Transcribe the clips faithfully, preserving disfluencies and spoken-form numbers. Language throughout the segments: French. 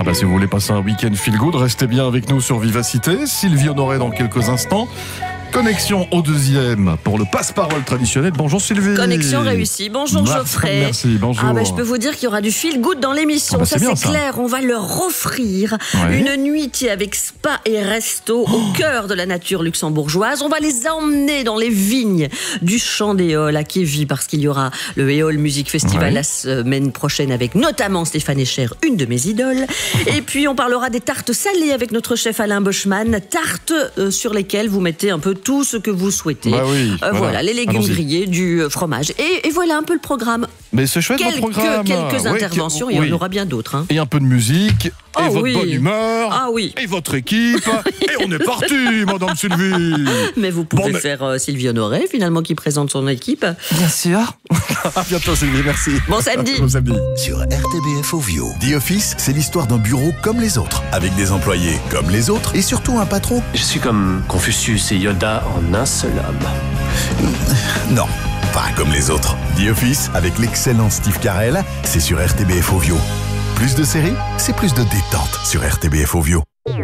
bah, si vous voulez passer un week-end feel good, restez bien avec nous sur Vivacité. Sylvie Honoré dans quelques instants. Connexion au deuxième pour le passe-parole traditionnel. Bonjour Sylvie. Connexion réussie. Bonjour Merci, Geoffrey. Merci, bonjour. Ah bah, je peux vous dire qu'il y aura du feel good dans l'émission. Ah bah, ça c'est bien, c'est ça. clair. On va leur offrir Ouais. une nuitée avec spa et resto oh. au cœur de la nature luxembourgeoise. On va les emmener dans les vignes du Champ d'Éole à Kévy parce qu'il y aura le Éole Music Festival ouais. la semaine prochaine avec notamment Stéphane Echer, une de mes idoles. Et puis on parlera des tartes salées avec notre chef Alain Boschman. Tartes euh, sur lesquelles vous mettez un peu tout ce que vous souhaitez. Bah oui, euh, voilà. voilà, les légumes Allons-y. grillés, du fromage. Et, et voilà un peu le programme. Mais c'est chouette quelques, le programme. Quelques ouais, interventions, que, il y en oui. aura bien d'autres. Hein. Et un peu de musique, oh, et votre oui. bonne humeur, ah, oui. et votre équipe. Et on est parti, Madame Sylvie. Mais vous pouvez bon, mais... faire euh, Sylvie Honoré, finalement, qui présente son équipe. Bien sûr. À bientôt Sylvie, merci. Bon samedi. Bon samedi. Sur R T B F Ovio. The Office, c'est l'histoire d'un bureau comme les autres, avec des employés comme les autres, et surtout un patron. Je suis comme Confucius et Yoda en un seul homme. Non, pas comme les autres. The Office, avec l'excellent Steve Carell, c'est sur R T B F Ovio. Plus de séries, c'est plus de détente sur R T B F Ovio.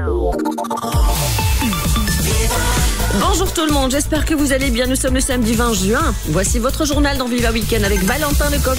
Bonjour tout le monde, j'espère que vous allez bien. Nous sommes le samedi vingt juin. Voici votre journal dans Viva Weekend avec Valentin Lecoq.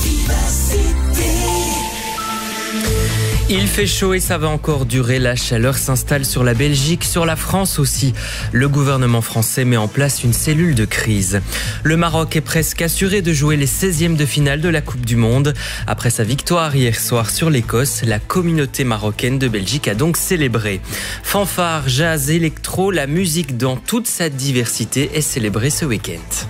Il fait chaud et ça va encore durer. La chaleur s'installe sur la Belgique, sur la France aussi. Le gouvernement français met en place une cellule de crise. Le Maroc est presque assuré de jouer les seizièmes de finale de la Coupe du Monde. Après sa victoire hier soir sur l'Écosse, la communauté marocaine de Belgique a donc célébré. Fanfare, jazz, électro, la musique dans toute sa diversité est célébrée ce week-end.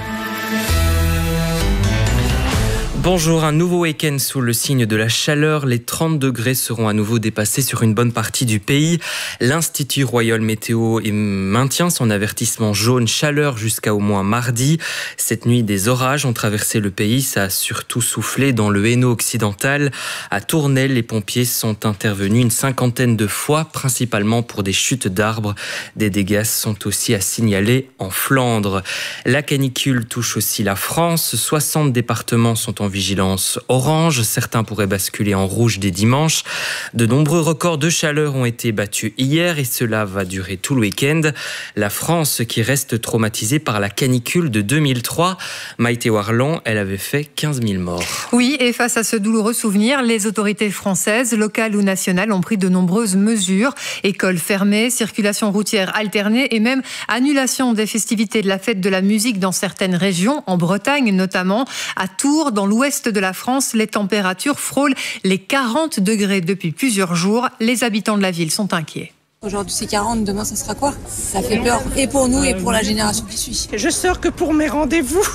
Bonjour, un nouveau week-end sous le signe de la chaleur. Les trente degrés seront à nouveau dépassés sur une bonne partie du pays. L'Institut Royal Météo maintient son avertissement jaune chaleur jusqu'à au moins mardi. Cette nuit, des orages ont traversé le pays. Ça a surtout soufflé dans le Hainaut occidental. À Tournelle, les pompiers sont intervenus une cinquantaine de fois, principalement pour des chutes d'arbres. Des dégâts sont aussi à signaler en Flandre. La canicule touche aussi la France. soixante départements sont en vigilance orange, certains pourraient basculer en rouge dès dimanche. De nombreux records de chaleur ont été battus hier et cela va durer tout le week-end. La France qui reste traumatisée par la canicule de deux mille trois. Maïté Warlan, elle avait fait quinze mille morts. Oui, et face à ce douloureux souvenir, les autorités françaises, locales ou nationales ont pris de nombreuses mesures. Écoles fermées, circulation routière alternée et même annulation des festivités de la fête de la musique dans certaines régions, en Bretagne notamment. À Tours, dans l'ouest de la France, les températures frôlent les quarante degrés depuis plusieurs jours. Les habitants de la ville sont inquiets. Aujourd'hui c'est quarante, demain ça sera quoi? Ça fait peur, et pour nous et pour la génération qui suit. Je sors que pour mes rendez-vous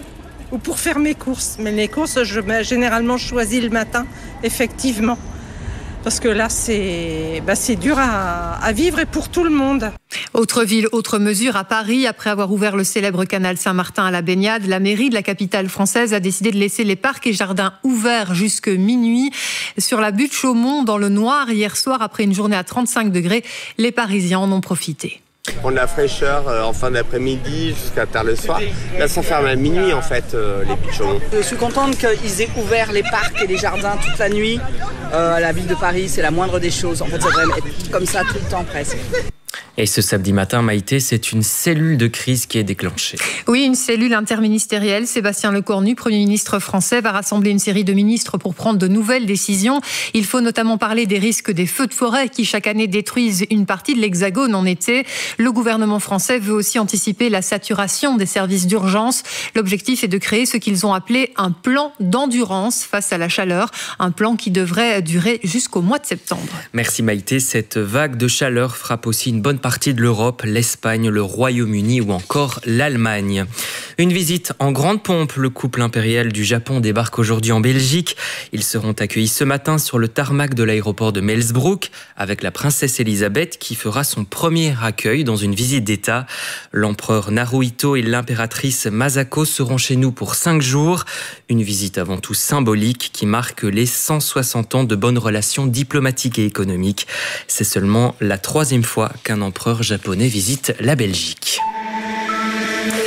ou pour faire mes courses. Mais les courses, je mets généralement choisi le matin, effectivement. Parce que là, c'est, bah, c'est dur à, à vivre et pour tout le monde. Autre ville, autre mesure à Paris. Après avoir ouvert le célèbre canal Saint-Martin à la baignade, la mairie de la capitale française a décidé de laisser les parcs et jardins ouverts jusque minuit. Sur la butte Chaumont, dans le noir, hier soir, après une journée à trente-cinq degrés, les Parisiens en ont profité. On a la fraîcheur euh, en fin d'après-midi jusqu'à tard le soir. Là, ça ferme à minuit en fait, euh, les buttes Chaumont. Je suis contente qu'ils aient ouvert les parcs et les jardins toute la nuit. Euh, à la ville de Paris, c'est la moindre des choses. En fait, ça devrait être comme ça tout le temps presque. Et ce samedi matin, Maïté, c'est une cellule de crise qui est déclenchée. Oui, une cellule interministérielle. Sébastien Lecornu, Premier ministre français, va rassembler une série de ministres pour prendre de nouvelles décisions. Il faut notamment parler des risques des feux de forêt qui, chaque année, détruisent une partie de l'Hexagone en été. Le gouvernement français veut aussi anticiper la saturation des services d'urgence. L'objectif est de créer ce qu'ils ont appelé un plan d'endurance face à la chaleur. Un plan qui devrait durer jusqu'au mois de septembre. Merci Maïté. Cette vague de chaleur frappe aussi une bonne partie de l'Europe, l'Espagne, le Royaume-Uni ou encore l'Allemagne. Une visite en grande pompe. Le couple impérial du Japon débarque aujourd'hui en Belgique. Ils seront accueillis ce matin sur le tarmac de l'aéroport de Melsbroek avec la princesse Elisabeth qui fera son premier accueil dans une visite d'État. L'empereur Naruhito et l'impératrice Masako seront chez nous pour cinq jours. Une visite avant tout symbolique qui marque les cent soixante ans de bonnes relations diplomatiques et économiques. C'est seulement la troisième fois qu'un empereur japonais visite la Belgique.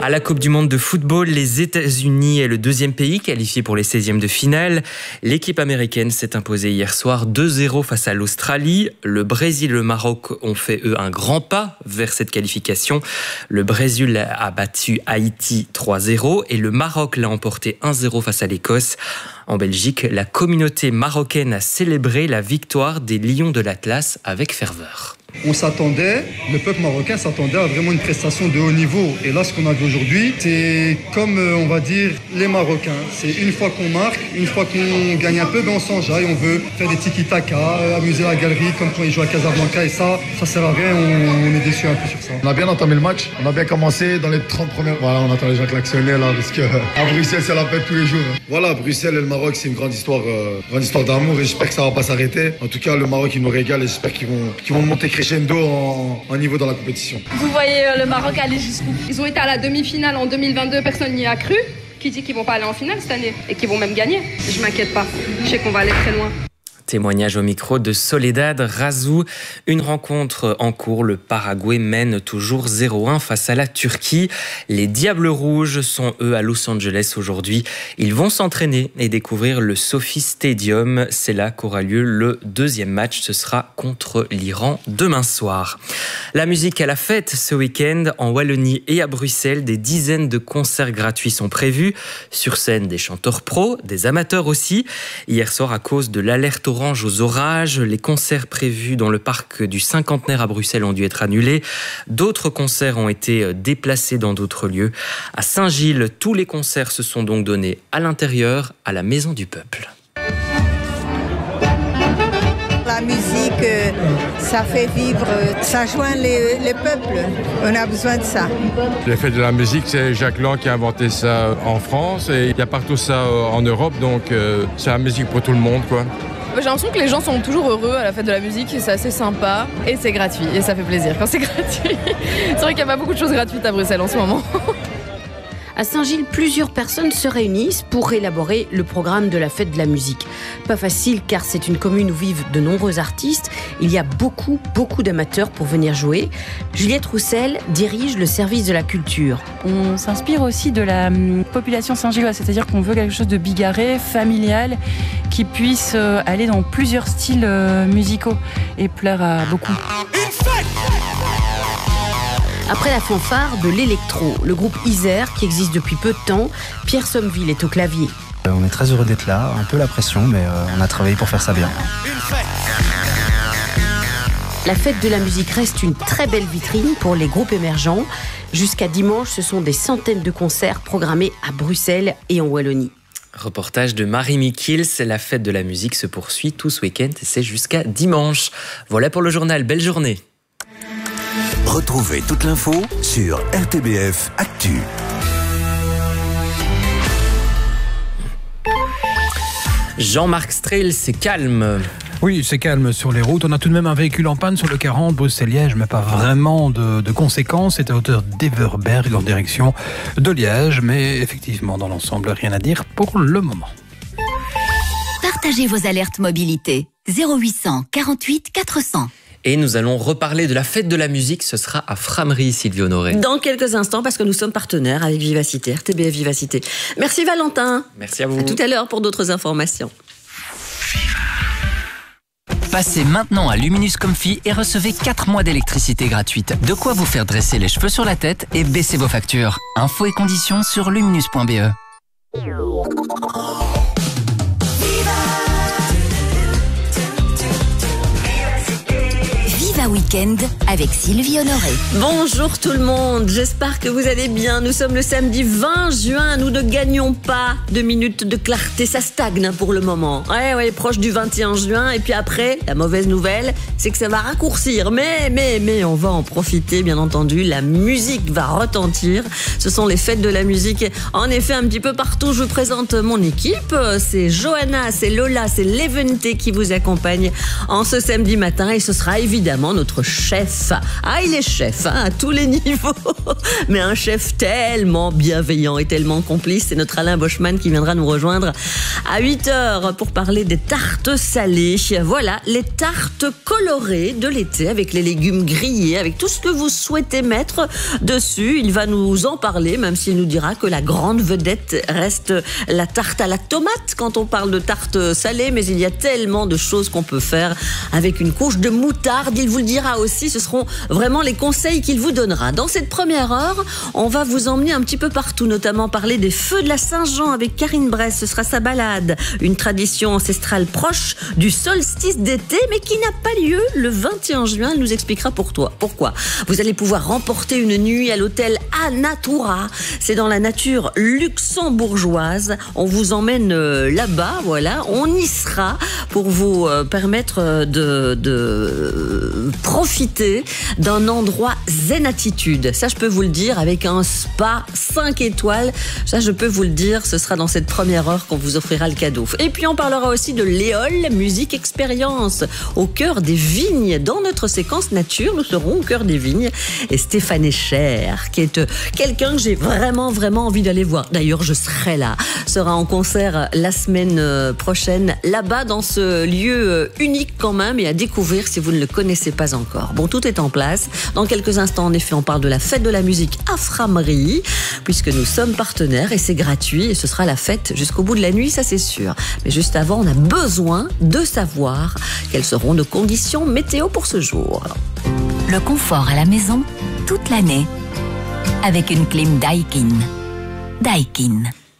À la Coupe du Monde de football, les États-Unis est le deuxième pays qualifié pour les seizièmes de finale. L'équipe américaine s'est imposée hier soir deux zéro face à l'Australie. Le Brésil et le Maroc ont fait, eux, un grand pas vers cette qualification. Le Brésil a battu Haïti trois zéro et le Maroc l'a emporté un zéro face à l'Écosse. En Belgique, la communauté marocaine a célébré la victoire des Lions de l'Atlas avec ferveur. On s'attendait, le peuple marocain s'attendait à vraiment une prestation de haut niveau. Et là, ce qu'on a vu aujourd'hui, c'est comme, on va dire, les Marocains. C'est une fois qu'on marque, une fois qu'on gagne un peu, ben on s'enjaille, on veut faire des tiki-taka, amuser la galerie, comme quand ils jouent à Casablanca. Et ça, ça sert à rien, on, on est déçus un peu sur ça. On a bien entamé le match, on a bien commencé dans les trente premières... Voilà, on attend les gens klaxonner là, parce que à Bruxelles, c'est la fête tous les jours. Voilà, Bruxelles et le Maroc, c'est une grande histoire, euh, grande histoire d'amour et j'espère que ça va pas s'arrêter. En tout cas, le Maroc, il nous régale et j'espère qu'ils vont, qu'ils vont monter crescendo en, en niveau dans la compétition. Vous voyez le Maroc aller jusqu'où? Ils ont été à la demi-finale en deux mille vingt-deux, personne n'y a cru. Qui dit qu'ils vont pas aller en finale cette année et qu'ils vont même gagner? Je m'inquiète pas, je sais qu'on va aller très loin. Témoignage au micro de Soledad Razou. Une rencontre en cours, le Paraguay mène toujours zéro un face à la Turquie. Les Diables Rouges sont eux à Los Angeles aujourd'hui. Ils vont s'entraîner et découvrir le Sophie Stadium. C'est là qu'aura lieu le deuxième match. Ce sera contre l'Iran demain soir. La musique à la fête ce week-end en Wallonie et à Bruxelles. Des dizaines de concerts gratuits sont prévus. Sur scène, des chanteurs pros, des amateurs aussi. Hier soir, à cause de l'alerte orange aux orages, les concerts prévus dans le parc du Cinquantenaire à Bruxelles ont dû être annulés. D'autres concerts ont été déplacés dans d'autres lieux. À Saint-Gilles, tous les concerts se sont donc donnés à l'intérieur, à la Maison du Peuple. La musique, ça fait vivre, ça joint les, les peuples. On a besoin de ça. Les fêtes de la musique, c'est Jacques Lang qui a inventé ça en France et il y a partout ça en Europe, donc euh, c'est la musique pour tout le monde, quoi. J'ai l'impression que les gens sont toujours heureux à la fête de la musique, c'est assez sympa et c'est gratuit et ça fait plaisir quand c'est gratuit. C'est vrai qu'il n'y a pas beaucoup de choses gratuites à Bruxelles en ce moment. À Saint-Gilles, plusieurs personnes se réunissent pour élaborer le programme de la fête de la musique. Pas facile car c'est une commune où vivent de nombreux artistes. Il y a beaucoup, beaucoup d'amateurs pour venir jouer. Juliette Roussel dirige le service de la culture. On s'inspire aussi de la population saint-gilloise, c'est-à-dire qu'on veut quelque chose de bigarré, familial, qui puisse aller dans plusieurs styles musicaux et plaire à beaucoup. Une fête! Après la fanfare de l'électro, le groupe Isère, qui existe depuis peu de temps, Pierre Sommeville est au clavier. On est très heureux d'être là, un peu la pression, mais on a travaillé pour faire ça bien. La fête de la musique reste une très belle vitrine pour les groupes émergents. Jusqu'à dimanche, ce sont des centaines de concerts programmés à Bruxelles et en Wallonie. Reportage de Marie Mikils. La fête de la musique se poursuit tout ce week-end et c'est jusqu'à dimanche. Voilà pour le journal. Belle journée. Retrouvez toute l'info sur R T B F Actu. Jean-Marc Strehl, c'est calme. Oui, c'est calme sur les routes. On a tout de même un véhicule en panne sur le quarante Bruxelles-Liège, mais pas vraiment de, de conséquences. C'est à hauteur d'Everberg en direction de Liège, mais effectivement, dans l'ensemble, rien à dire pour le moment. Partagez vos alertes mobilité. zéro huit cent quarante-huit quatre cents. Et nous allons reparler de la fête de la musique. Ce sera à Frameries, Sylvie Honoré. Dans quelques instants, parce que nous sommes partenaires avec Vivacité, R T B F Vivacité. Merci Valentin. Merci à vous. À tout à l'heure pour d'autres informations. Passez maintenant à Luminus Comfy et recevez quatre mois d'électricité gratuite. De quoi vous faire dresser les cheveux sur la tête et baisser vos factures. Infos et conditions sur luminus point b e. Viva Weekend avec Sylvie Honoré. Bonjour tout le monde, j'espère que vous allez bien. Nous sommes le samedi vingt juin, nous ne gagnons pas de minutes de clarté, ça stagne pour le moment. Ouais, ouais, proche du vingt et un juin, et puis après, la mauvaise nouvelle, c'est que ça va raccourcir. Mais, mais, mais, on va en profiter, bien entendu. La musique va retentir. Ce sont les fêtes de la musique. En effet, un petit peu partout, je vous présente mon équipe. C'est Johanna, c'est Lola, c'est Levente qui vous accompagne en ce samedi matin, et ce sera évidemment notre notre chef. Ah, il est chef, hein, à tous les niveaux. Mais un chef tellement bienveillant et tellement complice. C'est notre Alain Boschman qui viendra nous rejoindre à huit heures pour parler des tartes salées. Voilà, les tartes colorées de l'été avec les légumes grillés, avec tout ce que vous souhaitez mettre dessus. Il va nous en parler, même s'il nous dira que la grande vedette reste la tarte à la tomate quand on parle de tarte salée. Mais il y a tellement de choses qu'on peut faire avec une couche de moutarde. Il vous le dira aussi, ce seront vraiment les conseils qu'il vous donnera. Dans cette première heure, on va vous emmener un petit peu partout, notamment parler des feux de la Saint-Jean avec Karine Bress. Ce sera sa balade, une tradition ancestrale proche du solstice d'été, mais qui n'a pas lieu le vingt et un juin. Elle nous expliquera pour toi. Pourquoi. Vous allez pouvoir remporter une nuit à l'hôtel Anatura. C'est dans la nature luxembourgeoise. On vous emmène là-bas, voilà. On y sera pour vous permettre de, de profiter d'un endroit zen attitude. Ça, je peux vous le dire, avec un spa cinq étoiles. Ça, je peux vous le dire, ce sera dans cette première heure qu'on vous offrira le cadeau. Et puis, on parlera aussi de l'Éole Musique Expérience, au cœur des vignes. Dans notre séquence nature, nous serons au cœur des vignes. Et Stéphane Echer, qui est quelqu'un que j'ai vraiment, vraiment envie d'aller voir. D'ailleurs, je serai là. Sera en concert la semaine prochaine, là-bas, dans ce lieu unique quand même, et à découvrir si vous ne le connaissez pas encore. Bon, tout est en place. Dans quelques instants, en effet, on parle de la fête de la musique à Frameries, puisque nous sommes partenaires et c'est gratuit et ce sera la fête jusqu'au bout de la nuit, ça c'est sûr. Mais juste avant, on a besoin de savoir quelles seront nos conditions météo pour ce jour. Le confort à la maison, toute l'année, avec une clim Daikin. Daikin.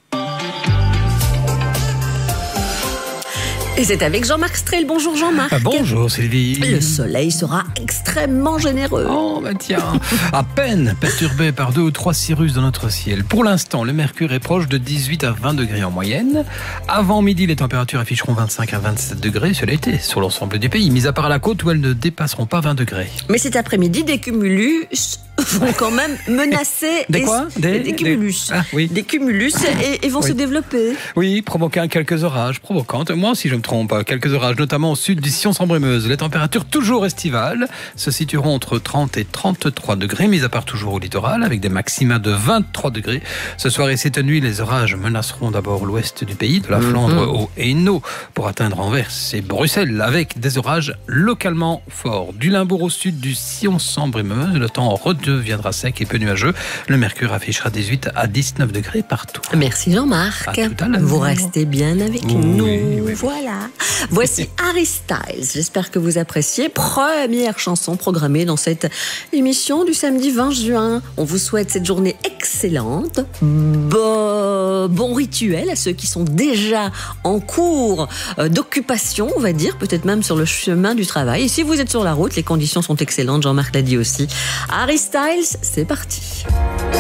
Et c'est avec Jean-Marc Strel. Bonjour Jean-Marc. Ah, bonjour Sylvie. Le soleil sera extrêmement généreux. Oh bah tiens, à peine perturbé par deux ou trois cirrus dans notre ciel. Pour l'instant, le mercure est proche de dix-huit à vingt degrés en moyenne. Avant midi, les températures afficheront vingt-cinq à vingt-sept degrés sur l'été, sur l'ensemble du pays, mis à part la côte où elles ne dépasseront pas vingt degrés. Mais cet après-midi, des cumulus vont quand même menacer... Des quoi Des, des cumulus. Des, ah, oui. Des cumulus et, et vont oui. se développer. Oui, provoquant quelques orages, provocantes. Moi, si je me trompe, quelques orages, notamment au sud du Sillon-Sambre-et-Meuse. Les températures toujours estivales se situeront entre trente et trente-trois degrés, mis à part toujours au littoral, avec des maxima de vingt-trois degrés. Ce soir et cette nuit, les orages menaceront d'abord l'ouest du pays, de la Flandre mmh. au Hainaut, pour atteindre Anvers et Bruxelles, avec des orages localement forts. Du Limbourg au sud du Sillon-Sambre-et-Meuse, le temps redeviendra sec et peu nuageux. Le mercure affichera dix-huit à dix-neuf degrés partout. Merci Jean-Marc. À tout à l'heure. Vous restez bien avec oui, nous. Oui, oui. Voilà. Voici Harry Styles. J'espère que vous appréciez. Première chanson programmée dans cette émission du samedi vingt juin. On vous souhaite cette journée excellente. Bon, bon rituel à ceux qui sont déjà en cours d'occupation, on va dire, peut-être même sur le chemin du travail. Et si vous êtes sur la route, les conditions sont excellentes. Jean-Marc l'a dit aussi. Harry Styles, c'est parti.